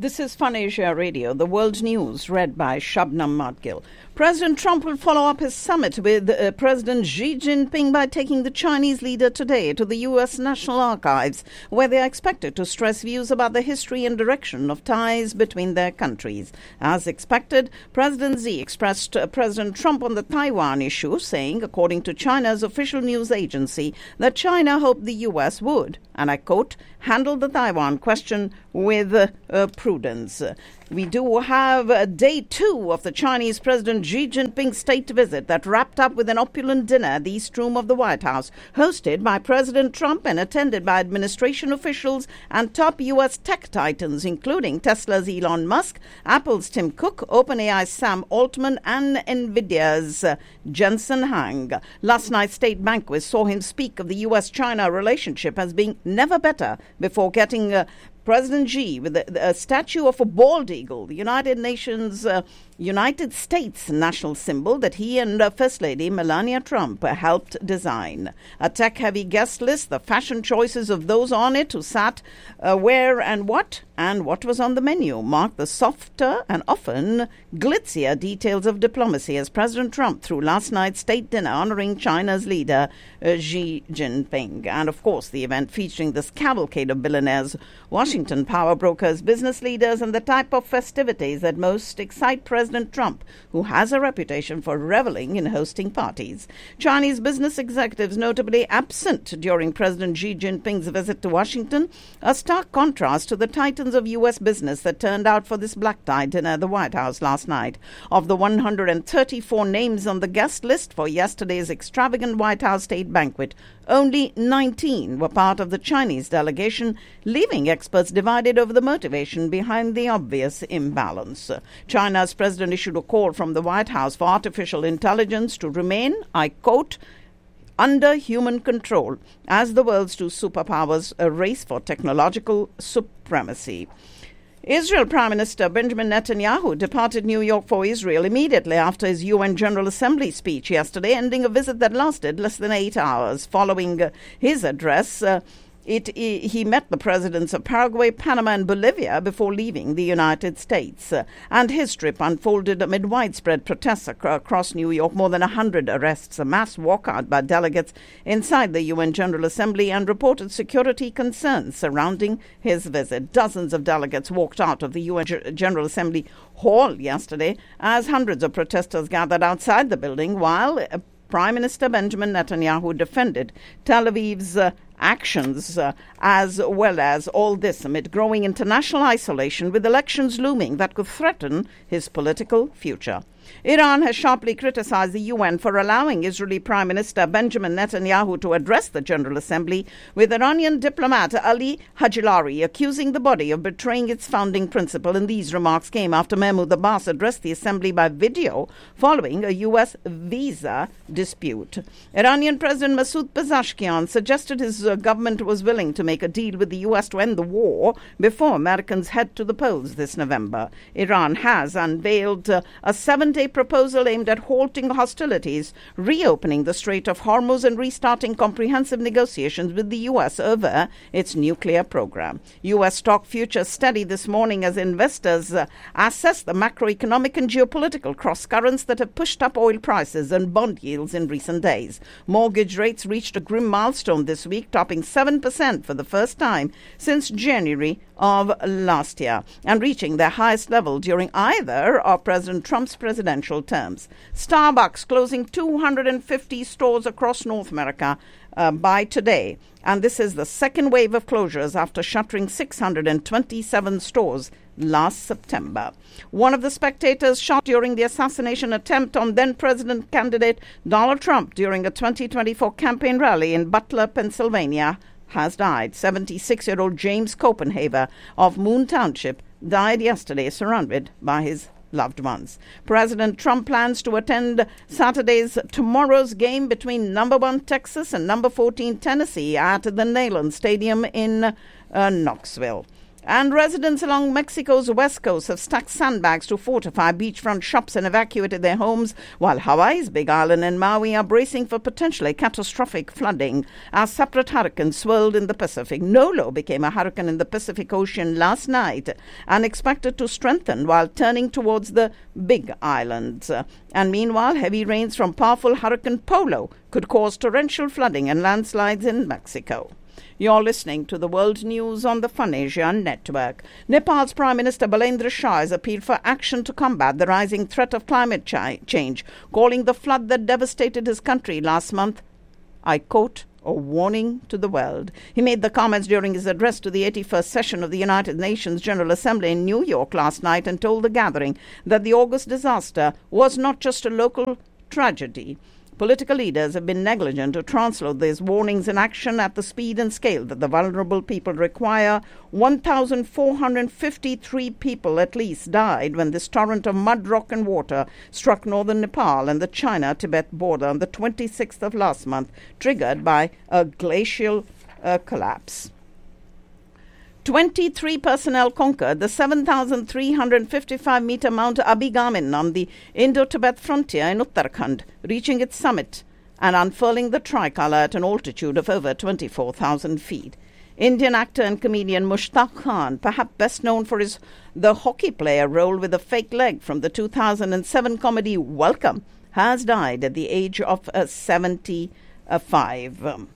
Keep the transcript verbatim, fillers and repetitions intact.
This is Fun Asia Radio, the world news, read by Shabnam Madgil. President Trump will follow up his summit with uh, President Xi Jinping by taking the Chinese leader today to the U S National Archives, where they are expected to stress views about the history and direction of ties between their countries. As expected, President Xi expressed uh, President Trump on the Taiwan issue, saying, according to China's official news agency, that China hoped the U S would, and I quote, handle the Taiwan question with uh, uh, prudence. We do have uh, day two of the Chinese President Xi Jinping state visit that wrapped up with an opulent dinner at the East Room of the White House, hosted by President Trump and attended by administration officials and top U S tech titans, including Tesla's Elon Musk, Apple's Tim Cook, OpenAI's Sam Altman, and NVIDIA's uh, Jensen Huang. Last night's state banquet saw him speak of the U S China relationship as being never better before getting uh, President Xi with a, a statue of a bald eagle, the United Nations, uh, United States national symbol that he and uh, First Lady Melania Trump uh, helped design. A tech-heavy guest list, the fashion choices of those on it who sat uh, where and what, and what was on the menu, marked the softer and often glitzier details of diplomacy as President Trump threw last night's state dinner honoring China's leader uh, Xi Jinping. And of course, the event featuring this cavalcade of billionaires, Washington power brokers, business leaders, and the type of festivities that most excite President Trump, who has a reputation for reveling in hosting parties. Chinese business executives notably absent during President Xi Jinping's visit to Washington, a stark contrast to the titans of U S business that turned out for this black-tie dinner at the White House last night. Of the one hundred thirty-four names on the guest list for yesterday's extravagant White House state banquet, only nineteen were part of the Chinese delegation, leaving experts divided over the motivation behind the obvious imbalance. China's president issued a call from the White House for artificial intelligence to remain, I quote, under human control as the world's two superpowers race for technological supremacy. Israel Prime Minister Benjamin Netanyahu departed New York for Israel immediately after his U N General Assembly speech yesterday, ending a visit that lasted less than eight hours. Following uh, his address, uh, It, he met the presidents of Paraguay, Panama, and Bolivia before leaving the United States. Uh, and his trip unfolded amid widespread protests ac- across New York, more than one hundred arrests, a mass walkout by delegates inside the U N General Assembly, and reported security concerns surrounding his visit. Dozens of delegates walked out of the U N G- General Assembly hall yesterday as hundreds of protesters gathered outside the building, while uh, Prime Minister Benjamin Netanyahu defended Tel Aviv's uh, actions, uh, as well as all this amid growing international isolation, with elections looming that could threaten his political future. Iran has sharply criticized the U N for allowing Israeli Prime Minister Benjamin Netanyahu to address the General Assembly, with Iranian diplomat Ali Hajlari accusing the body of betraying its founding principle. And these remarks came after Mahmoud Abbas addressed the Assembly by video following a U S visa dispute. Iranian President Masoud Pezeshkian suggested his uh, government was willing to make a deal with the U S to end the war before Americans head to the polls this November. Iran has unveiled uh, a seven-day proposal aimed at halting hostilities, reopening the Strait of Hormuz, and restarting comprehensive negotiations with the U S over its nuclear program. U S stock futures steady this morning as investors uh, assess the macroeconomic and geopolitical cross-currents that have pushed up oil prices and bond yields in recent days. Mortgage rates reached a grim milestone this week, topping seven percent for the first time since January of last year, and reaching their highest level during either of President Trump's presidential terms. Starbucks closing two hundred fifty stores across North America uh, by today, and this is the second wave of closures after shuttering six hundred twenty-seven stores last September. One of the spectators shot during the assassination attempt on then-President candidate Donald Trump during a twenty twenty-four campaign rally in Butler, Pennsylvania, has died. seventy-six-year-old James Copenhaver of Moon Township died yesterday, surrounded by his loved ones. President Trump plans to attend Saturday's tomorrow's game between number one Texas and number fourteen Tennessee at the Neyland Stadium in uh, Knoxville. And residents along Mexico's west coast have stacked sandbags to fortify beachfront shops and evacuated their homes, while Hawaii's Big Island and Maui are bracing for potentially catastrophic flooding as separate hurricanes swirled in the Pacific. Nolo became a hurricane in the Pacific Ocean last night and expected to strengthen while turning towards the Big Islands. And meanwhile, heavy rains from powerful Hurricane Polo could cause torrential flooding and landslides in Mexico. You're listening to the World News on the Fun Asia Network. Nepal's Prime Minister Balendra Shah has appealed for action to combat the rising threat of climate ch- change, calling the flood that devastated his country last month, I quote, a warning to the world. He made the comments during his address to the eighty-first session of the United Nations General Assembly in New York last night and told the gathering that the August disaster was not just a local tragedy. Political leaders have been negligent to translate these warnings in action at the speed and scale that the vulnerable people require. one thousand four hundred fifty-three people at least died when this torrent of mud, rock and water struck northern Nepal and the China-Tibet border on the twenty-sixth of last month, triggered by a glacial uh, collapse. twenty-three personnel conquered the seven thousand three hundred fifty-five meter Mount Abigamin on the Indo-Tibet frontier in Uttarakhand, reaching its summit and unfurling the tricolour at an altitude of over twenty-four thousand feet. Indian actor and comedian Mushtaq Khan, perhaps best known for his the hockey player role with a fake leg from the two thousand seven comedy Welcome, has died at the age of uh, seventy-five.